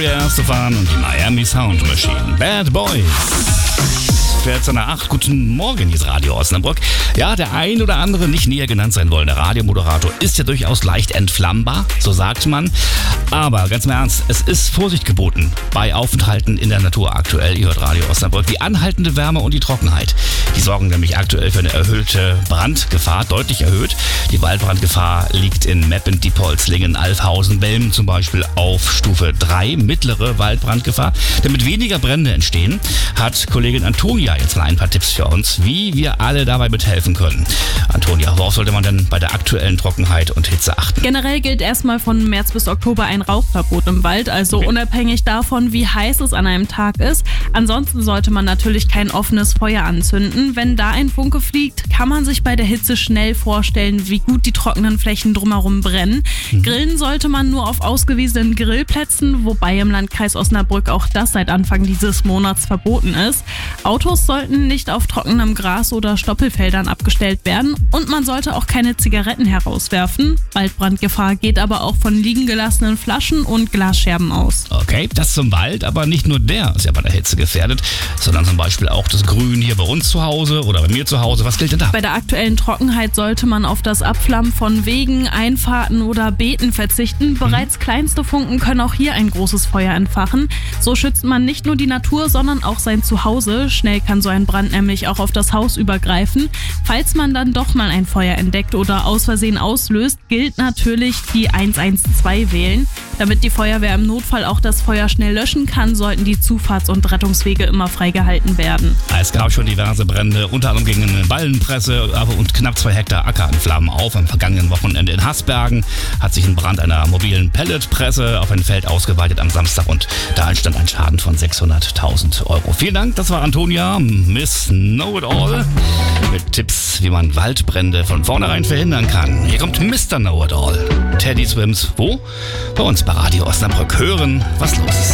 neue erste fahren und die Miami Sound Machine. Bad Boys. Jetzt nach 8. Guten Morgen, hier ist Radio Osnabrück. Ja, der ein oder andere nicht näher genannt sein wollende Radiomoderator ist ja durchaus leicht entflammbar, so sagt man. Aber ganz im Ernst, es ist Vorsicht geboten bei Aufenthalten in der Natur aktuell. Ihr hört Radio Osnabrück. Die anhaltende Wärme und die Trockenheit, die sorgen nämlich aktuell für eine erhöhte Brandgefahr, deutlich erhöht. Die Waldbrandgefahr liegt in Meppen, Diepholzlingen, Alfhausen, Belmen zum Beispiel auf Stufe 3, mittlere Waldbrandgefahr. Damit weniger Brände entstehen, hat Kollegin Antonia jetzt mal ein paar Tipps für uns, wie wir alle dabei mithelfen können. Antonia, worauf sollte man denn bei der aktuellen Trockenheit und Hitze achten? Generell gilt erstmal von März bis Oktober ein Rauchverbot im Wald, also unabhängig davon, wie heiß es an einem Tag ist. Ansonsten sollte man natürlich kein offenes Feuer anzünden. Wenn da ein Funke fliegt, kann man sich bei der Hitze schnell vorstellen, wie gut die trockenen Flächen drumherum brennen. Grillen sollte man nur auf ausgewiesenen Grillplätzen, wobei im Landkreis Osnabrück auch das seit Anfang dieses Monats verboten ist. Autos sollten nicht auf trockenem Gras oder Stoppelfeldern abgestellt werden und man sollte auch keine Zigaretten herauswerfen. Waldbrandgefahr geht aber auch von liegen gelassenen Flaschen und Glasscherben aus. Okay, das zum Wald, aber nicht nur der ist ja bei der Hitze gefährdet, sondern zum Beispiel auch das Grün hier bei uns zu Hause oder bei mir zu Hause. Was gilt denn da? Bei der aktuellen Trockenheit sollte man auf das Abflammen von Wegen, Einfahrten oder Beeten verzichten. Bereits kleinste Funken können auch hier ein großes Feuer entfachen. So schützt man nicht nur die Natur, sondern auch sein Zuhause. Schnell kann so ein Brand nämlich auch auf das Haus übergreifen. Falls man dann doch mal ein Feuer entdeckt oder aus Versehen auslöst, gilt natürlich die 112 wählen. Damit die Feuerwehr im Notfall auch das Feuer schnell löschen kann, sollten die Zufahrts- und Rettungswege immer freigehalten werden. Es gab schon diverse Brände, unter anderem gegen eine Ballenpresse und knapp 2 Hektar Acker in Flammen auf. Am vergangenen Wochenende in Hasbergen hat sich ein Brand einer mobilen Pelletpresse auf ein Feld ausgeweitet am Samstag und da entstand ein Schaden von 600.000 Euro. Vielen Dank, das war Antonia, Miss Know-It-All, mit Tipps, wie man Waldbrände von vornherein verhindern kann. Hier kommt Mr. Know-It-All. Teddy Swims, wo? Bei uns bei Radio Osnabrück. Hören, was los ist.